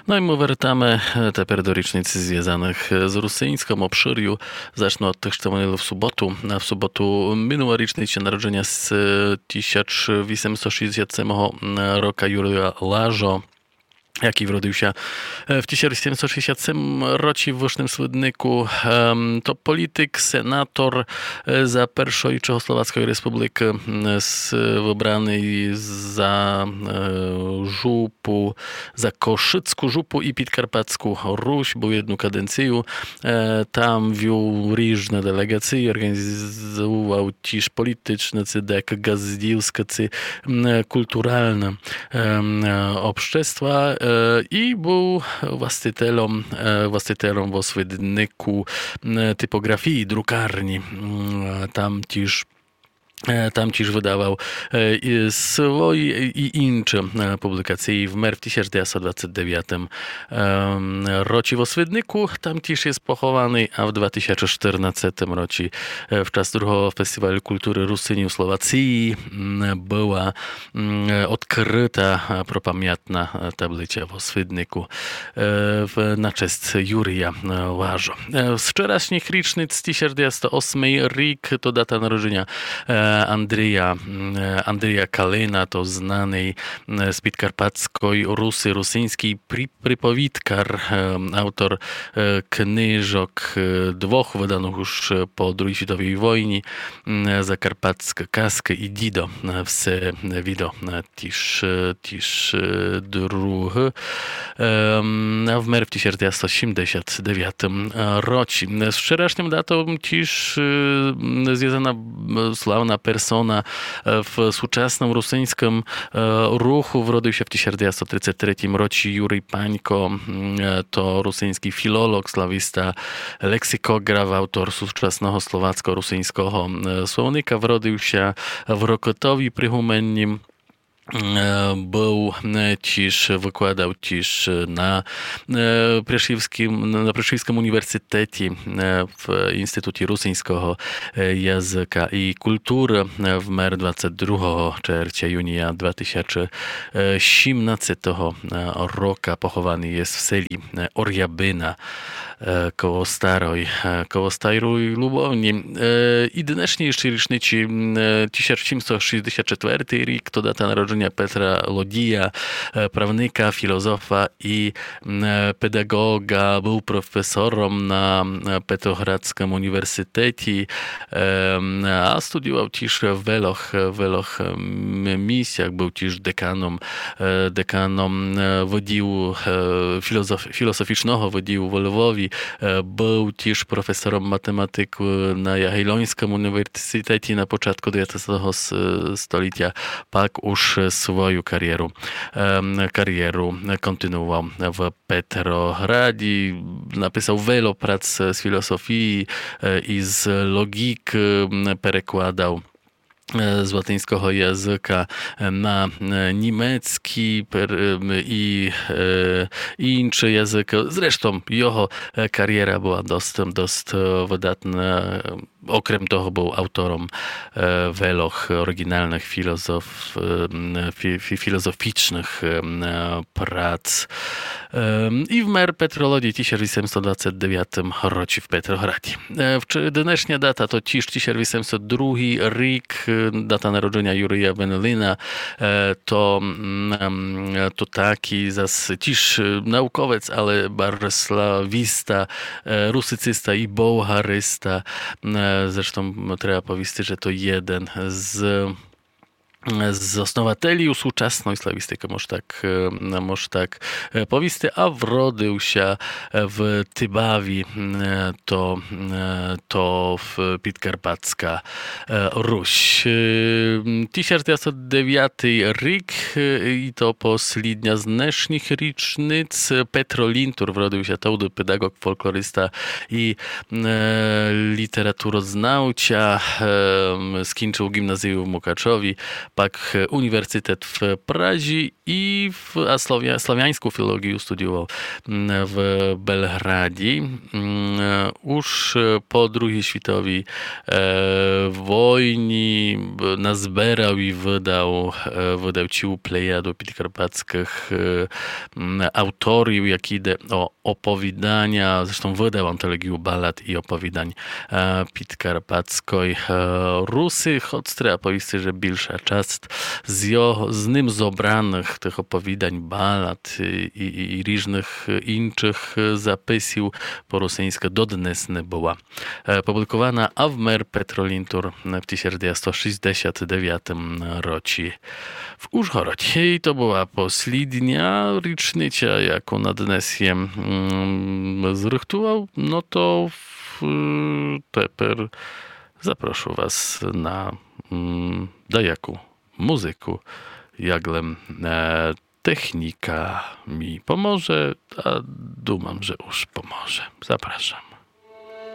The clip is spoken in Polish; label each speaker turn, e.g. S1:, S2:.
S1: No i my wracamy teraz do rocznicy związanych z rosyjską obszyrju. Zacznę od tych, co mówili w sobotu. W sobotu minęła rocznica narodzenia z 1867 roku Jurija Lażo, jaki urodził się w 1767 roku w Wyższym Swydniku. To polityk, senator za pierwszej Czechosłowackiej Republiki, wybrany za żupu, za Koszycką żupu i Podkarpacką Ruś. Był jedną kadencję. Tam wiół różne delegacje, organizował też polityczne, jak gazdzielskie, kulturalne obszestwa. I był właścicielem w Swydniku typografii, drukarni. Tam też wydawał swoje i inne publikacje. W 1929 roku w Swydniku tam też jest pochowany, a w 2014 roku w czas drugiego Festiwalu Kultury Rusyni w Słowacji była odkryta propamiętna tablica w Swydniku na cześć Jurija Łażo. Z wczorajszych rocznic 1908 rok to data narodzenia Andrija Kalina, to znany z podkarpackiej Rusy, rosyjski przypowiedkar, autor książek dwóch wydanych już po II światowej wojnie, Zakarpacka Kaska i Dido, wse wido też drugi, w 1979 roku. Z wczorajszym datą też związana sławna persona w współczesnym rosyjskim ruchu. Urodził się w 1933 roku Jurij Pańko. To rosyjski filolog, slawista, leksykograf, autor współczesnego słowacko-rosyjskiego słownika. Urodził się w Rokotowie przy Humennim. Był też, wykładał też na Preševskim Uniwersytecie w Instytucie Rosyjskiego Języka i Kultury. W 22 czerwca 2017 roku pochowany jest w seli Orjabyna koło Starej Lubowni. I dnešniejszy rocznicy 1764 rok to data narodzenia Petra Lodija, prawnika, filozofa i pedagoga. Był profesorem na Petrohradzkim Uniwersytecie, a studiował też w wielu misjach. Był też dekanom wydziału filozoficznego wydziału w Lwowie. Był też profesorem matematyki na Jagiellońskim Uniwersytecie na początku XIX stulecia. Pak już swoją karierę kontynuował w Petrohradzie. Napisał wiele prac z filozofii i z logiki, przekładał z łacińskiego języka na niemiecki i inny język. Zresztą jego kariera była dość wydatna. Okrem toho był autorem wielu oryginalnych filozoficznych prac. I wmer Petrolodii 1829 roku w Petrohradzie. Dnešnia data to też 1802 rok, data narodzenia Jurija Benelina. To taki też naukowiec, ale bardzo slawista, rusycysta i bułgarysta. Zresztą trzeba powiedzieć, że to jeden z osnowateli współczesnej slawistyki, może tak powiedzieć, a urodził się w Tybawi, to w Podkarpacka Ruś. 1909 rok i to poslednia z dnešních rocznic. Petro Lintur urodził się to pedagog, folklorysta i literaturoznawca. Skończył gimnazjum w Mukaczowie. pak Uniwersytet w Prazie a słowiańską filologię studiował w Belgradzie. Już po II światowej wojnie nazbierał i wydał ciu plejadu podkarpackich autoriów, jak idę o opowiadania, zresztą wydał antologię ballad i opowiadań podkarpackiej Rusy, choć trzeba powiedzieć, że większa część z nim zobranych tych opowiadań, ballad i różnych innych zapisów po rosyjsku do dnes nie była publikowana, a w Mer Petrolintur w 1969 roku w Użgorodzie. I to była poslednia rocznica, jaką na dnes je zrychtował. No to teper zaproszę was na dajaku muzyku, jaglem technika mi pomoże, a dumam, że już pomoże. Zapraszam.